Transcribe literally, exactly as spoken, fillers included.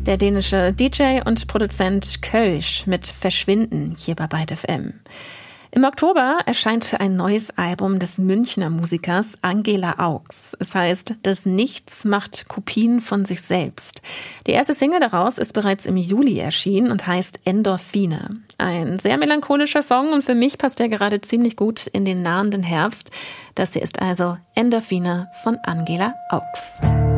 Der dänische D J und Produzent Kölsch mit Verschwinden hier bei Byte F M. Im Oktober erscheint ein neues Album des Münchner Musikers Angela Augs. Es heißt, das Nichts macht Kopien von sich selbst. Die erste Single daraus ist bereits im Juli erschienen und heißt Endorphine. Ein sehr melancholischer Song und für mich passt er gerade ziemlich gut in den nahenden Herbst. Das hier ist also Endorphine von Angela Augs.